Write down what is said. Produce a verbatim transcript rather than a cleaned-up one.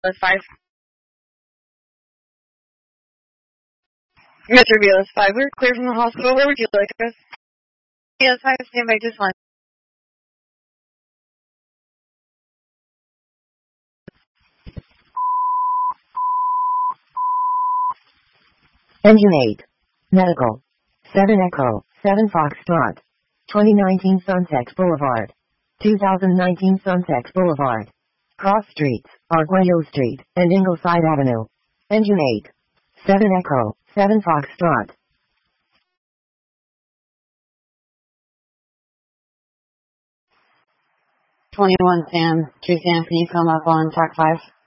That's five. Metro B L S five, we're clear from the hospital. Where would you like us? B L S five, stand by just one. Engine eight. Medical. seven Echo, seven Foxtrot. twenty nineteen Sunset Boulevard. two thousand nineteen Sunset Boulevard. Cross Streets, Arguello Street, and Ingleside Avenue. Engine eight. seven Echo, seven Foxtrot. twenty-one Sam, two Sam, can you come up on track five?